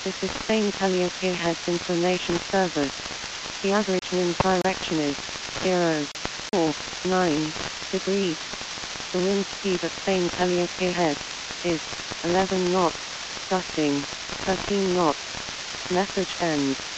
This is Spain Calliope Heads Information Service. The average wind direction is 049 degrees. The wind speed at Spain Calliope Heads is 11 knots, gusting 13 knots. Message ends.